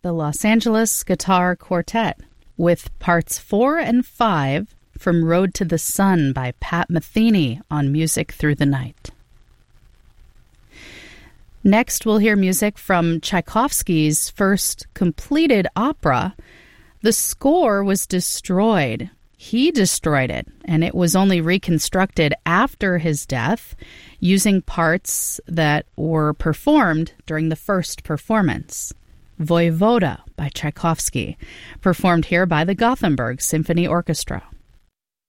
the Los Angeles Guitar Quartet, with parts 4 and 5 from Road to the Sun by Pat Metheny on Music Through the Night. Next, we'll hear music from Tchaikovsky's first completed opera. The score was destroyed. He destroyed it, and it was only reconstructed after his death using parts that were performed during the first performance. Voivoda by Tchaikovsky, performed here by the Gothenburg Symphony Orchestra.